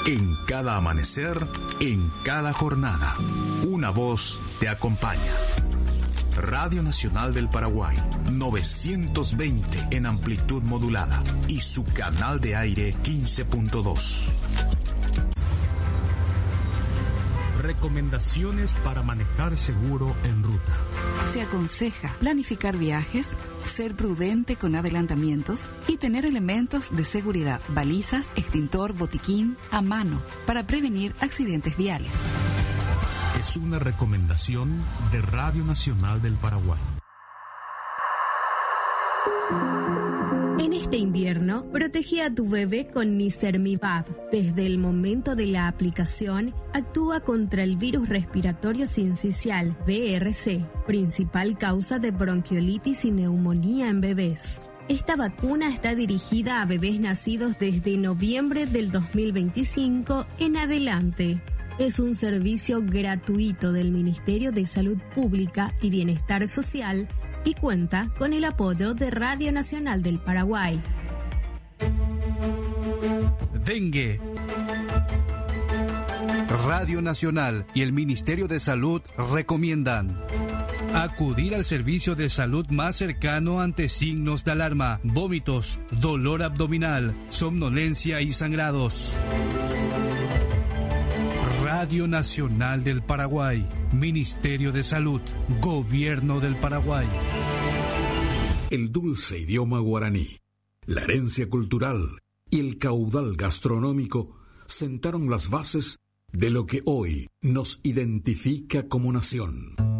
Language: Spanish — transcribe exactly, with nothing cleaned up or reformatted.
En cada amanecer, en cada jornada, una voz te acompaña. Radio Nacional del Paraguay, novecientos veinte en amplitud modulada y su canal de aire quince punto dos. Recomendaciones para manejar seguro en ruta. Se aconseja planificar viajes, ser prudente con adelantamientos y tener elementos de seguridad, balizas, extintor, botiquín a mano para prevenir accidentes viales. Es una recomendación de Radio Nacional del Paraguay. En este invierno, protege a tu bebé con Nicermivab. Desde el momento de la aplicación, actúa contra el virus respiratorio sincicial, V R C, principal causa de bronquiolitis y neumonía en bebés. Esta vacuna está dirigida a bebés nacidos desde noviembre del dos mil veinticinco en adelante. Es un servicio gratuito del Ministerio de Salud Pública y Bienestar Social y cuenta con el apoyo de Radio Nacional del Paraguay. Dengue. Radio Nacional y el Ministerio de Salud recomiendan acudir al servicio de salud más cercano ante signos de alarma, vómitos, dolor abdominal, somnolencia y sangrados. Radio Nacional del Paraguay, Ministerio de Salud, Gobierno del Paraguay. El dulce idioma guaraní, la herencia cultural y el caudal gastronómico sentaron las bases de lo que hoy nos identifica como nación.